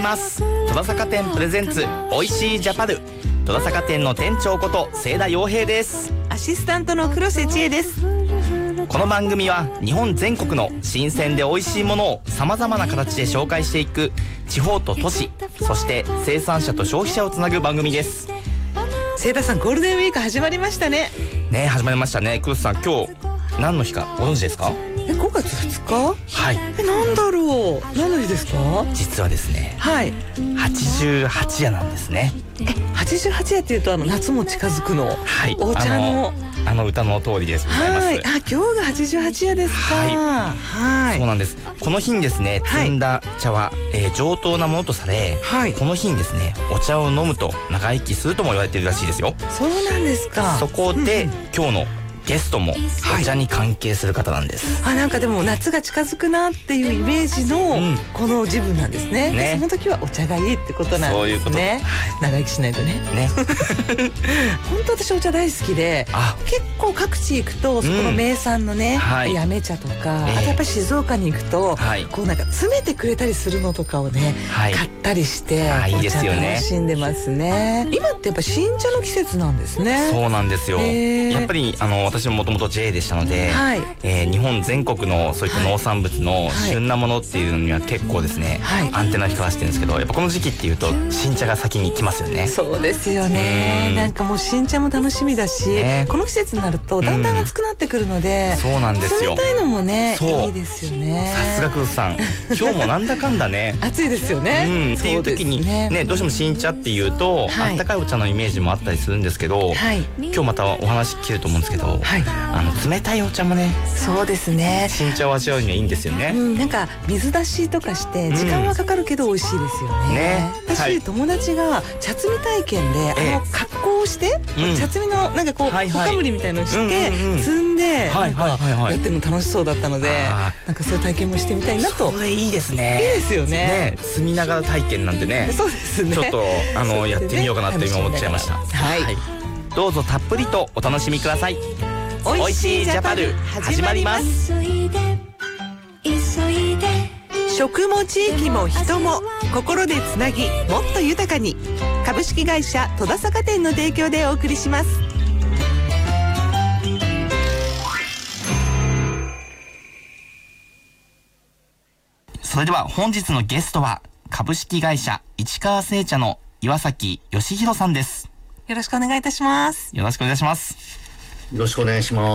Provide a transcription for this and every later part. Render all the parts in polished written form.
ます戸田坂店プレゼンツおいしいジャパル。戸田坂店の店長こと清田洋平です。 アシスタントの黒瀬千恵です。 この番組は日本全国の新鮮で美味しいものを様々な形で紹介していく地方と都市、そして生産者と消費者をつなぐ番組です。 清田さん、ゴールデンウィーク始まりましたね。 ね、始まりましたね。黒瀬さん、今日何の日かご存知ですか 5月2日？ はい。 なんだろう、何の日ですか？ 実はですね、 はい、 88夜なんですね。 88夜っていうと夏も近づくの、 はい、 お茶の歌の通りです。ございます。 はい、今日が88夜ですか？ はい、そうなんです。この日にですね、摘んだ茶は、上等なものとされ、はい、この日にですね、お茶を飲むと長生きするとも言われているらしいですよ。 そうなんですか。 そこで、今日のゲストもお茶に関係する方なんです。 なんかでも夏が近づくなっていうイメージのこの自分なんですね。その時はお茶がいいってことなんですね。そういうこと。長生きしないとね。本当私お茶大好きで、結構各地行くとそこの名産のね、八女茶とか、あとやっぱり静岡に行くとこうなんか詰めてくれたりするのとかをね、買ったりしてお茶楽しんでますね。今ってやっぱ新茶の季節なんですね。 そうなんですよ。やっぱり私ももともと JA でしたので、日本全国のそういった農産物の旬なものっていうのには結構ですね、アンテナ光らせてるんですけど、やっぱこの時期っていうと新茶が先に来ますよね。 そうですよね。なんかもう新茶も楽しみだし、この季節になるとだんだん暑くなってくるので、そうなんですよ。冷たいのもね、いいですよね。 さすが黒瀬さん、今日もなんだかんだね暑いですよね。 っていう時にね、どうしても新茶っていうとあったかいお茶のイメージもあったりするんですけど、今日またお話聞けると思うんですけど、冷たいお茶もね、そうですね、新茶を味わうにはいいんですよね。 なんか水出しとかして時間はかかるけど美味しいですよね。私、友達が茶摘み体験で格好をして茶摘みのなんかこうおかぶりみたいのをして摘んでやってるの楽しそうだったので、なんかそういう体験もしてみたいなと。 それいいですね。 いいですよね。 摘みながら体験なんてね、 そうですね、 ちょっとやってみようかなって今思っちゃいました。どうぞたっぷりとお楽しみください。おいしいジャパル始まります。 食も地域も人も心でつなぎ、もっと豊かに。株式会社戸田坂店の提供でお送りします。 それでは本日のゲストは株式会社市川製茶の岩崎義弘さんです。 よろしくお願いいたします。 よろしくお願いします。 よろしくお願いします。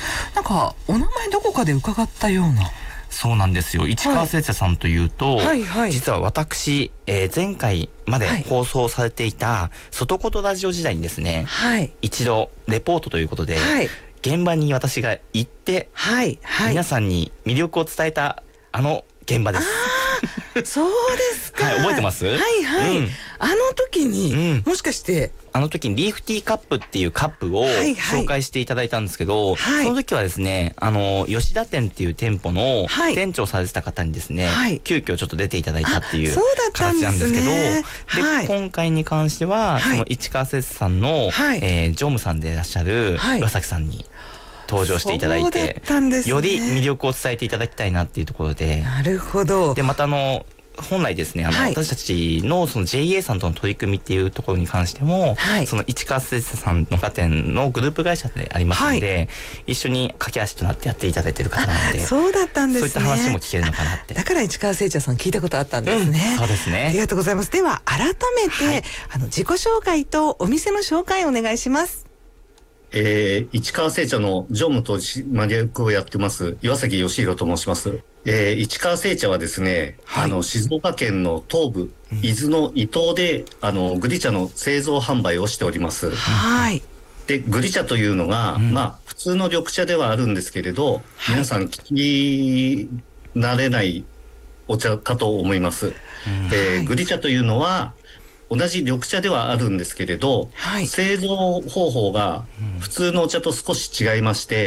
なんかお名前どこかで伺ったような。 そうなんですよ。市川製茶さんというと、実は私、前回まで放送されていた外言ラジオ時代にですね、一度レポートということで、現場に私が行って、皆さんに魅力を伝えた現場です。 そうですか。 覚えてます？ あの時に、もしかしてあの時にリーフティーカップっていうカップを紹介していただいたんですけど、その時はですね、吉田店っていう店舗の店長されてた方にですね、急遽ちょっと出ていただいたっていう形なんですけど、で今回に関してはその市川製茶さんの常務さんでいらっしゃる岩崎さんに登場していただいて、より魅力を伝えていただきたいなっていうところで。 なるほど。 でまた本来ですね、私たちのその JA さんとの取り組みっていうところに関しても、その市川製茶さんの家店のグループ会社でありますので、一緒に駆け足となってやっていただいている方なので、 そうだったんですね。 そういった話も聞けるのかなって。 だから市川製茶さん聞いたことあったんですね。 そうですね。 ありがとうございます。では改めて、自己紹介とお店の紹介をお願いします。 市川製茶の常務取締役をやってます岩崎義弘と申します。市川製茶はですね、静岡県の東部、伊豆の伊東でグリ茶の製造販売をしております。でグリ茶というのが、普通の緑茶ではあるんですけれど、皆さん聞き慣れないお茶かと思います。グリ茶というのは同じ緑茶ではあるんですけれど、製造方法が普通のお茶と少し違いまして、